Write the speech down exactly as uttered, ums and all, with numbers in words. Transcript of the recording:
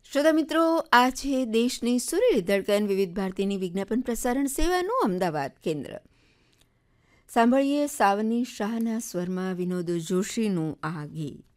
શ્રોતા મિત્રો, આ છે દેશની સુરેલી ધડકન વિવિધ ભારતીની વિજ્ઞાપન પ્રસારણ સેવાનું અમદાવાદ કેન્દ્ર. સાંભળીએ સાવની શાહના સ્વરમાં વિનોદ જોશીનું આ ગીત.